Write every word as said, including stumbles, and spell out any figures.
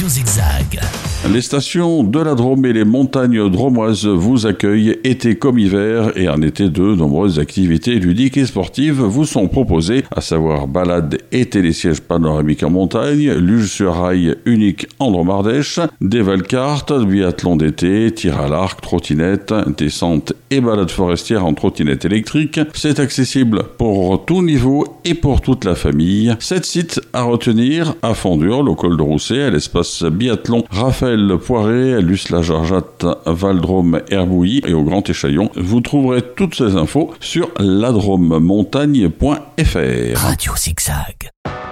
Radio Zigzag. Les stations de la Drôme et les montagnes drômoises vous accueillent été comme hiver, et en été de nombreuses activités ludiques et sportives vous sont proposées, à savoir balades et télésièges panoramiques en montagne, luge sur rail unique en Drôme-Ardèche, des valcartes, biathlon d'été, tir à l'arc, trottinette, descente et balades forestières en trottinette électrique. C'est accessible pour tout niveau et pour toute la famille. Sept sites à retenir: à Fondurle, au col de Rousset, à l'espace biathlon Raphaël Poiré, à Luce-la-Jarjatte, Val-Drôme, Herbouilly et au Grand Échaillon. Vous trouverez toutes ces infos sur ladromemontagne point f r. Radio Zigzag.